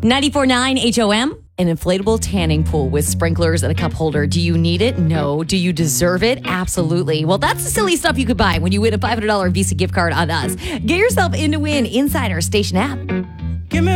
94.9 HOM. An inflatable tanning pool with sprinklers and a cup holder. Do you need it? No. Do you deserve it? Absolutely. Well, that's the silly stuff you could buy when you win a $500 Visa gift card on us. Get yourself in to win inside our station app.